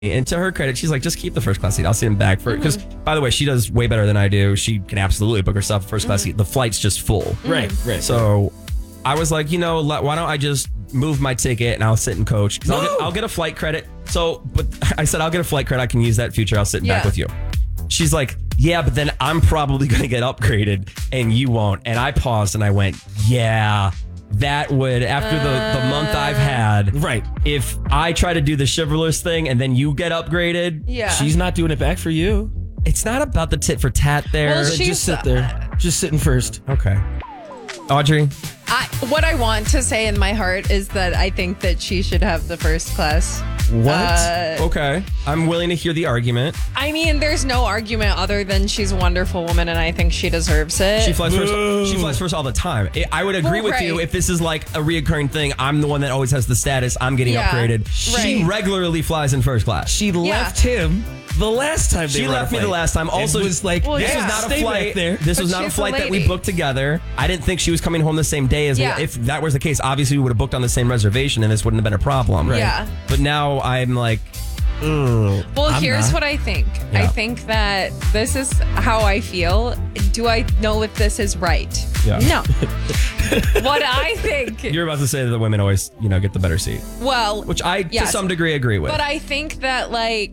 And to her credit, she's like, just keep the first class seat. I'll sit in back for it. Because, by the way, she does way better than I do. She can absolutely book herself a first class seat. The flight's just full. Right. So I was like, why don't I just move my ticket and I'll sit and coach? Because I'll get a flight credit. But I said, I'll get a flight credit. I can use that in future. I'll sit back with you. She's like, yeah, but then I'm probably going to get upgraded and you won't. And I paused and I went, yeah. That would, after the month I've had, right? If I try to do the chivalrous thing and then you get upgraded, she's not doing it back for you. It's not about the tit for tat there. Well, just sit there, just sitting first. Okay, Audrey. What I want to say in my heart is that I think that she should have the first class. What? Okay. I'm willing to hear the argument. I mean, there's no argument other than she's a wonderful woman and I think she deserves it. She flies first. She flies first all the time. I would agree with you if this is like a reoccurring thing. I'm the one that always has the status. I'm getting upgraded. She regularly flies in first class. She left him the last time she left me the last time. Also, it was like, this was not a flight. This was not a flight that we booked together. I didn't think she was coming home the same day as me. If that was the case, obviously we would have booked on the same reservation and this wouldn't have been a problem. Right? Yeah. But now I'm like, ugh. Well, here's what I think. I think that this is how I feel. Do I know if this is right? Yeah. No. What I think. You're about to say that the women always, get the better seat. Well, which I to some degree agree with. But I think that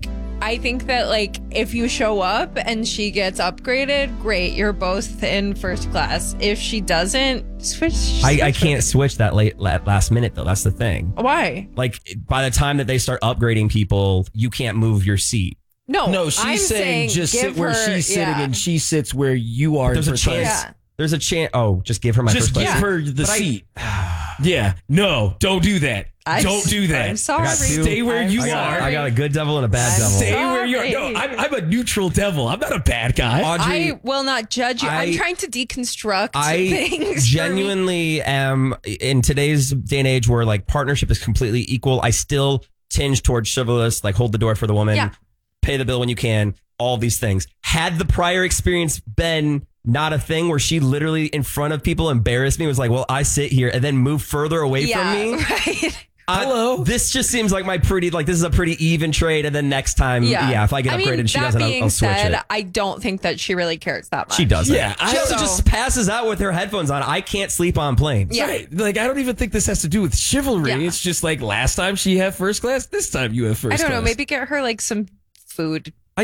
if you show up and she gets upgraded, great, you're both in first class. If she doesn't, switch. I can't switch that last minute though. That's the thing. Why? Like by the time that they start upgrading people, you can't move your seat. No, she's saying just sit where she's sitting and she sits where you are. There's a chance. Yeah. There's a chance. Oh, just give her my first class. Just give her the seat. Yeah. No, don't do that. Don't do that. I'm sorry. Stay where you are. I got a good devil and a bad devil. Stay where you are. No, I'm a neutral devil. I'm not a bad guy. Audrey, I will not judge you. I'm trying to deconstruct I things. genuinely am, in today's day and age where like partnership is completely equal, I still tinge towards chivalrous, like hold the door for the woman, pay the bill when you can, all these things. Had the prior experience been not a thing where she literally in front of people embarrassed me, was like, well, I sit here and then move further away from me. Right. Hello. This just seems like this is a pretty even trade. And then next time, if I get upgraded and she doesn't, I'll switch it. I don't think that she really cares that much. She doesn't. Yeah. She also just passes out with her headphones on. I can't sleep on planes. Yeah. Right. Like, I don't even think this has to do with chivalry. Yeah. It's just like last time she had first class, this time you have first class. I don't know. Maybe get her like some food. I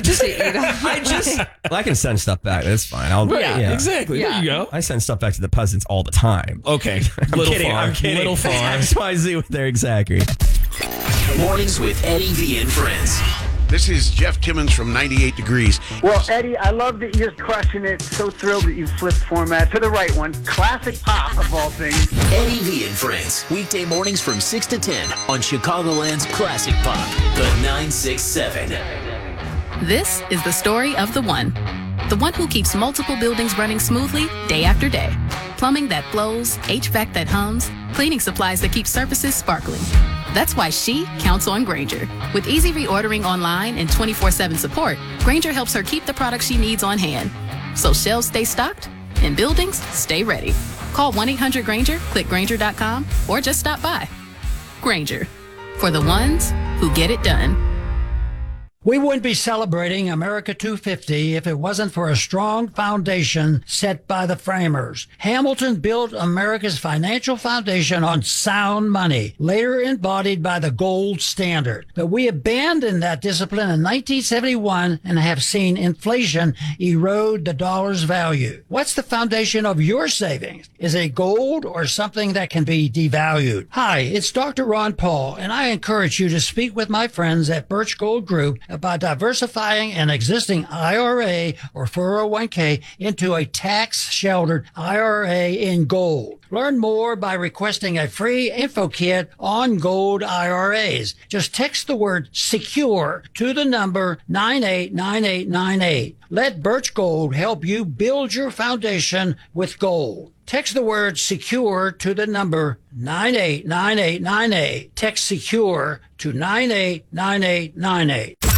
can send stuff back. That's fine. Exactly. Yeah. There you go. I send stuff back to the peasants all the time. Okay. I'm kidding. Little far. XYZ with their exactly. Mornings with Eddie V and Friends. This is Jeff Timmons from 98 Degrees. Well, Eddie, I love that you're crushing it. So thrilled that you flipped format to the right one. Classic pop of all things. Eddie V and Friends. Weekday mornings from 6 to 10 on Chicagoland's Classic Pop, the 967. This is the story of the one who keeps multiple buildings running smoothly day after day. Plumbing that flows, HVAC that hums, cleaning supplies that keep surfaces sparkling. That's why she counts on Grainger. With easy reordering online and 24/7 support, Grainger helps her keep the products she needs on hand. So shelves stay stocked and buildings stay ready. Call 1-800-GRAINGER, click Grainger.com, or just stop by. Grainger, for the ones who get it done. We wouldn't be celebrating America 250 if it wasn't for a strong foundation set by the framers. Hamilton built America's financial foundation on sound money, later embodied by the gold standard. But we abandoned that discipline in 1971 and have seen inflation erode the dollar's value. What's the foundation of your savings? Is it gold or something that can be devalued? Hi, it's Dr. Ron Paul, and I encourage you to speak with my friends at Birch Gold Group about diversifying an existing IRA or 401k into a tax-sheltered IRA in gold. Learn more by requesting a free info kit on gold IRAs. Just text the word SECURE to the number 989898. Let Birch Gold help you build your foundation with gold. Text the word SECURE to the number 989898. Text SECURE to 989898.